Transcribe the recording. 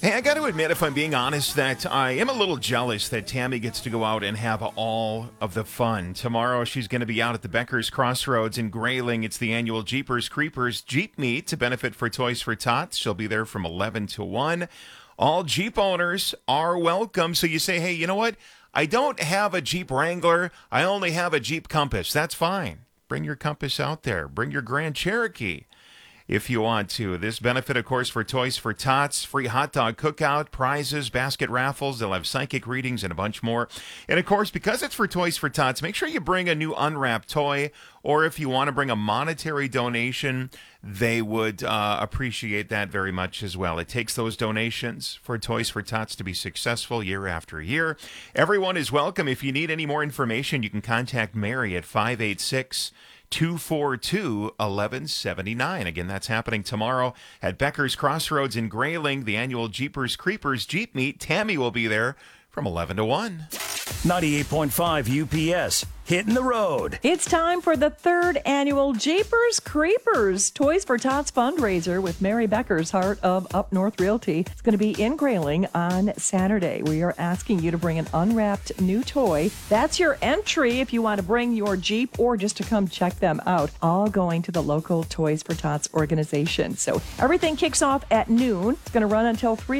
Hey, I got to admit, if I'm being honest, that I am a little jealous that Tammy gets to go out and have all of the fun. Tomorrow, she's going to be out at the Becker's Crossroads in Grayling. It's the annual Jeepers Creepers Jeep Meet to benefit for Toys for Tots. She'll be there from 11 to 1. All Jeep owners are welcome. So you say, hey, you know what? I don't have a Jeep Wrangler. I only have a Jeep Compass. That's fine. Bring your Compass out there. Bring your Grand Cherokee if you want to. This benefit, of course, for Toys for Tots, free hot dog cookout, prizes, basket raffles. They'll have psychic readings and a bunch more. And, of course, because it's for Toys for Tots, make sure you bring a new unwrapped toy, or if you want to bring a monetary donation, they would appreciate that very much as well. It takes those donations for Toys for Tots to be successful year after year. Everyone is welcome. If you need any more information, you can contact Mary at 586-242-1179. Again, that's happening tomorrow at Becker's Crossroads in Grayling, the annual Jeepers Creepers Jeep Meet. Tammy will be there from 11 to 1. 98.5 UPS, hitting the road. It's time for the third annual Jeepers Creepers Toys for Tots fundraiser with Mary Becker's Heart of Up North Realty. It's going to be in Grayling on Saturday. We are asking you to bring an unwrapped new toy. That's your entry if you want to bring your Jeep or just to come check them out. All going to the local Toys for Tots organization. So everything kicks off at noon. It's going to run until 3